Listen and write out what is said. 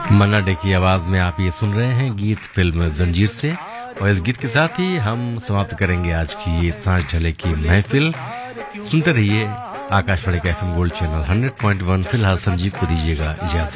मन्ना day की आवाज में आप ये सुन रहे हैं गीत फिल्म जंजीर से, और इस गीत के साथ ही हम समाप्त करेंगे आज की ये सांझ ढले की महफिल। सुनते रहिए आकाशवाणी का FM गोल्ड चैनल 100.1। फिलहाल संजीव को दीजिएगा इजाजत।